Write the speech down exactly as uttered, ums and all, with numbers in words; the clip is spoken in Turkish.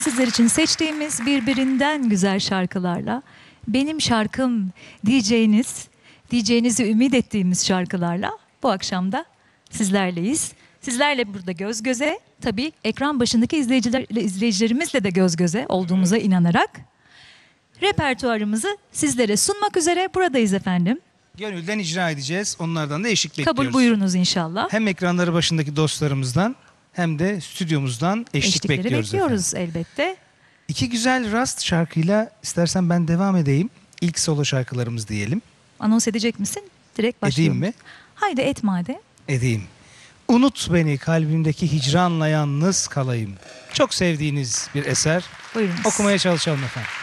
Sizler için seçtiğimiz birbirinden güzel şarkılarla, benim şarkım diyeceğiniz, diyeceğinizi ümit ettiğimiz şarkılarla bu akşam da sizlerleyiz. Sizlerle burada göz göze, tabii ekran başındaki izleyiciler, izleyicilerimizle de göz göze olduğumuza inanarak repertuarımızı sizlere sunmak üzere buradayız efendim. Gönülden icra edeceğiz. Onlardan da eşlik bekliyoruz. Kabul buyurunuz inşallah. Hem ekranları başındaki dostlarımızdan hem de stüdyomuzdan eşlik Eşlikleri bekliyoruz. bekliyoruz elbette. İki güzel rast şarkıyla istersen ben devam edeyim. İlk solo şarkılarımız diyelim. Anons edecek misin? Direkt başlayalım. Edeyim mi? Haydi et madem. Edeyim. Unut beni, kalbimdeki hicranla yalnız kalayım. Çok sevdiğiniz bir eser. Buyurunuz. Okumaya çalışalım efendim.